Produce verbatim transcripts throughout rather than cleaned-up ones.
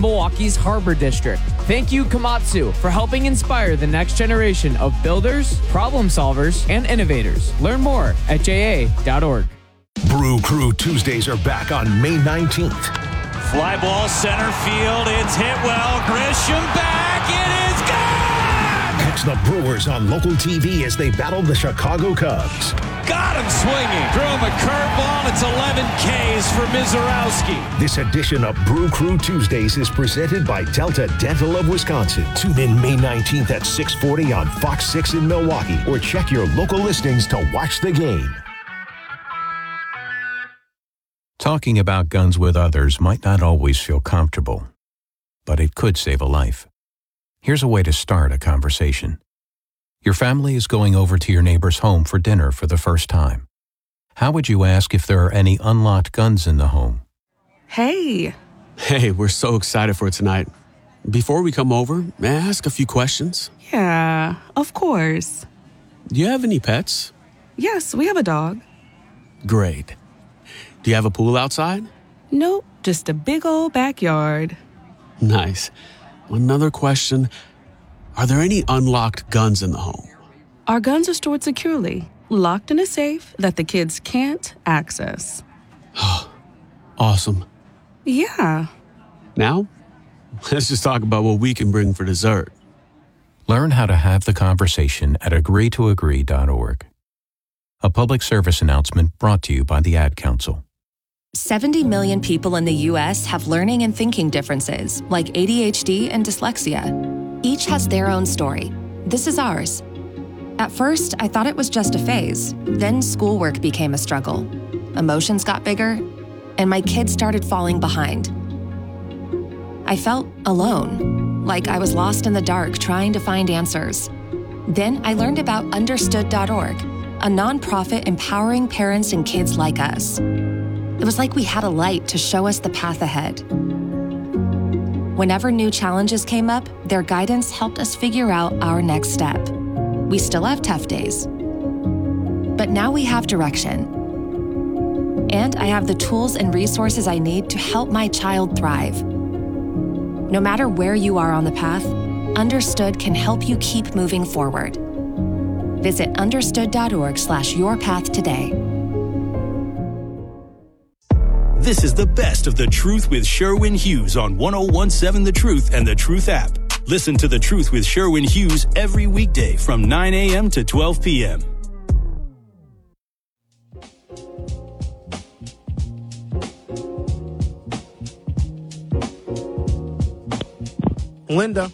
Milwaukee's Harbor District. Thank you, Komatsu, for helping inspire the next generation of builders, problem solvers, and innovators. Learn more at j a dot org. Brew Crew Tuesdays are back on May nineteenth. Fly ball center field. It's hit well. Grisham back. It is gone! Catch the Brewers on local T V as they battle the Chicago Cubs. Got him swinging. Threw him a curveball. It's eleven Ks for Mizorowski. This edition of Brew Crew Tuesdays is presented by Delta Dental of Wisconsin. Tune in May nineteenth at six forty on Fox six in Milwaukee or check your local listings to watch the game. Talking about guns with others might not always feel comfortable, but it could save a life. Here's a way to start a conversation. Your family is going over to your neighbor's home for dinner for the first time. How would you ask if there are any unlocked guns in the home? Hey. Hey, we're so excited for tonight. Before we come over, may I ask a few questions? Yeah, of course. Do you have any pets? Yes, we have a dog. Great. Do you have a pool outside? Nope, just a big old backyard. Nice. Another question. Are there any unlocked guns in the home? Our guns are stored securely, locked in a safe that the kids can't access. Awesome. Yeah. Now, let's just talk about what we can bring for dessert. Learn how to have the conversation at agree to agree dot org. A public service announcement brought to you by the Ad Council. seventy million people in the U S have learning and thinking differences, like A D H D and dyslexia. Each has their own story. This is ours. At first, I thought it was just a phase. Then schoolwork became a struggle. Emotions got bigger, and my kids started falling behind. I felt alone, like I was lost in the dark trying to find answers. Then I learned about understood dot org, a nonprofit empowering parents and kids like us. It was like we had a light to show us the path ahead. Whenever new challenges came up, their guidance helped us figure out our next step. We still have tough days, but now we have direction. And I have the tools and resources I need to help my child thrive. No matter where you are on the path, Understood can help you keep moving forward. Visit understood dot org slash your path today. This is the best of The Truth with Sherwin Hughes on one oh one seven The Truth and The Truth app. Listen to The Truth with Sherwin Hughes every weekday from nine a.m. to twelve p.m. Linda,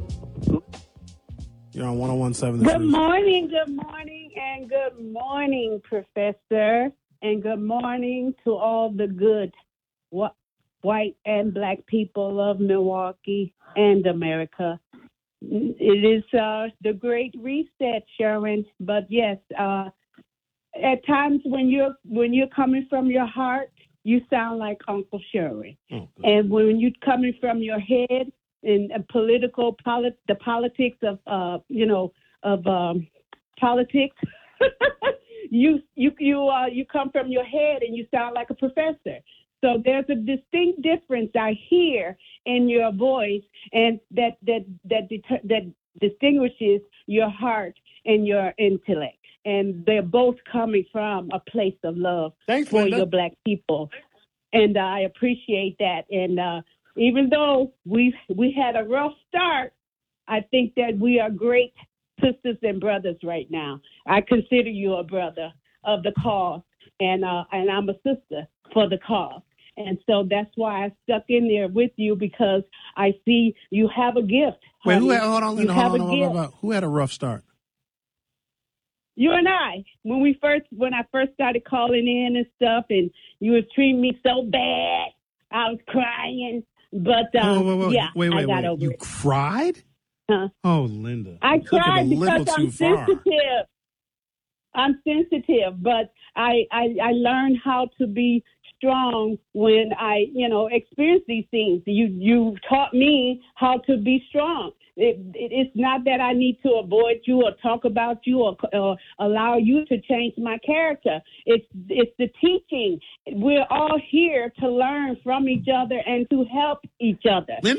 you're on one oh one seven The Good Truth. morning, good morning, and good morning, Professor. And good morning to all the good wh- white and black people of Milwaukee and America. It is uh, the great reset, Sharon. But yes, uh, at times when you're when you're coming from your heart, you sound like Uncle Sharon. Oh, and when you're coming from your head in uh, political polit- the politics of uh, you know of um, politics. You you you uh, you come from your head and you sound like a professor. So there's a distinct difference I hear in your voice, and that that that det- that distinguishes your heart and your intellect. And they're both coming from a place of love Thanks, for Linda. your black people, and uh, I appreciate that. And uh, even though we we had a rough start, I think that we are great sisters and brothers right now. I consider you a brother of the cause, and uh, and I'm a sister for the cause. And so that's why I stuck in there with you, because I see you have a gift. Wait, honey. who had, hold on, Linda, you hold have on, a hold on, gift. hold on. Who had a rough start? You and I, when we first, when I first started calling in and stuff, and you was treating me so bad, I was crying. But uh, wait, wait, wait, yeah, wait, wait, I got wait. over You it. cried? Huh? Oh, Linda. I You took it cried a little because too I'm far. sensitive. I'm sensitive, but I, I I learned how to be strong when I, you know, experience these things. You you taught me how to be strong. It, it, it's not that I need to avoid you or talk about you or, or allow you to change my character. It's it's the teaching. We're all here to learn from each other and to help each other.